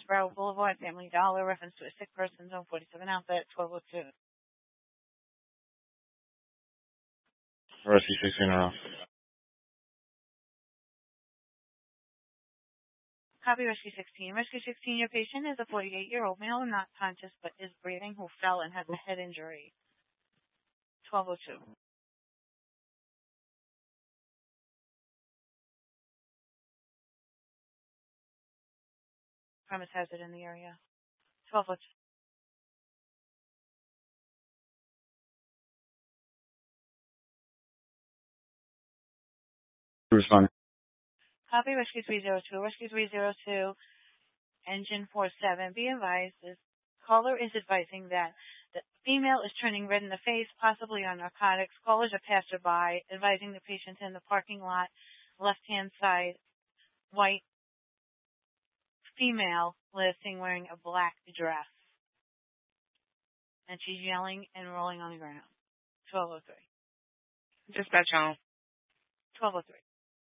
Sprout Boulevard, Family Dollar, reference to a sick person, zone 47 outlet, 1202. Rescue 16 off. Copy Rescue 16. Rescue 16, your patient is a 48-year-old male, not conscious but is breathing, who fell and has a head injury. 1202. Premise hazard in the area. 1202. Responding. Copy Rescue 302. Rescue 302, engine 47. Be advised, this caller is advising that the female is turning red in the face, possibly on narcotics. Callers are passerby, advising the patient in the parking lot, left-hand side, white female, listing wearing a black dress. And she's yelling and rolling on the ground. 1203. Dispatch on. 1203.